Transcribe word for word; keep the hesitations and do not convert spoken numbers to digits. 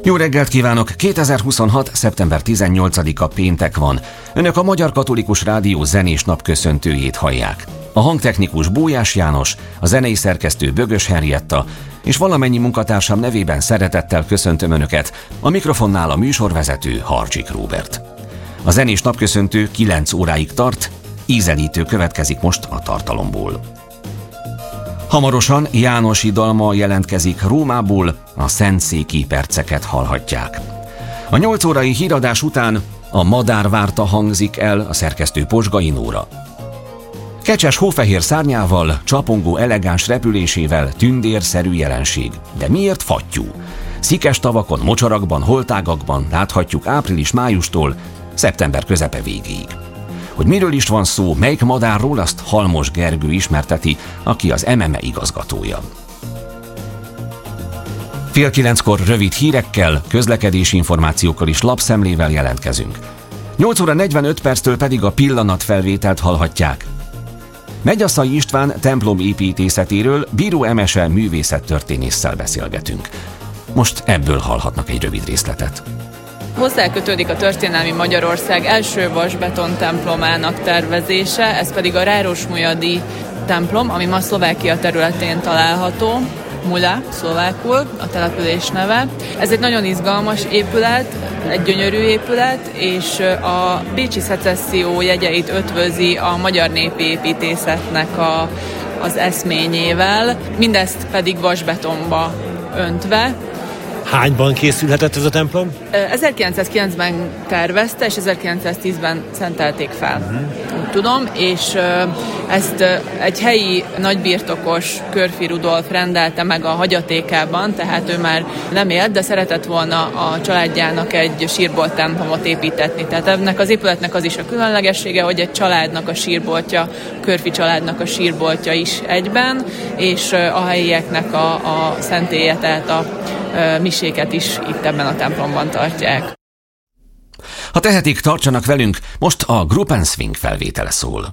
Jó reggelt kívánok! kétezer-huszonhat. szeptember tizennyolcadika péntek van. Önök a Magyar Katolikus Rádió zenés napköszöntőjét hallják. A hangtechnikus Bójás János, a zenei szerkesztő Bögös Henrietta, és valamennyi munkatársam nevében szeretettel köszöntöm Önöket, a mikrofonnál a műsorvezető Harcsik Róbert. A zenés napköszöntő kilenc óráig tart, ízelítő következik most a tartalomból. Hamarosan Jánosi Dalma jelentkezik Rómából, a szentszéki perceket hallhatják. A nyolc órai híradás után a Madárvárta hangzik el, a szerkesztő Posgai Nóra. Kecses hófehér szárnyával, csapongó elegáns repülésével tündérszerű jelenség. De miért fattyú? Szikes tavakon, mocsarakban, holtágakban láthatjuk április-májustól szeptember közepe végéig. Hogy miről is van szó, melyik madárról, azt Halmos Gergő ismerteti, aki az em em e igazgatója. Fél kilenckor rövid hírekkel, közlekedési információkkal és lapszemlével jelentkezünk. nyolc óra negyvenöt perctől pedig a pillanatfelvételt hallhatják. Megyaszai István templom építészetéről Bíró Emese művészettörténésszel beszélgetünk. Most ebből hallhatnak egy rövid részletet. Hozzá kötődik a történelmi Magyarország első vasbeton templomának tervezése, ez pedig a Rárosmujadi templom, ami ma Szlovákia területén található, Mula, szlovákul, a település neve. Ez egy nagyon izgalmas épület, egy gyönyörű épület, és a bécsi szecesszió jegyeit ötvözi a magyar népi építészetnek a, az eszményével, mindezt pedig vasbetonba öntve. Hányban készülhetett ez a templom? ezerkilencszázkilencben tervezte, és ezerkilencszáztízben szentelték fel. Uh-huh. Úgy tudom, és ezt egy helyi nagybirtokos, Körfi Rudolf rendelte meg a hagyatékában, tehát ő már nem élt, de szeretett volna a családjának egy sírbolt templomot építetni. Tehát ennek az épületnek az is a különlegessége, hogy egy családnak a sírboltja, Körfi családnak a sírboltja is egyben, és a helyieknek a, a szentélye, tehát a miséket is itt ebben a templomban tartják. Ha tehetik, tartsanak velünk, most a Gruppen Swing felvétele szól.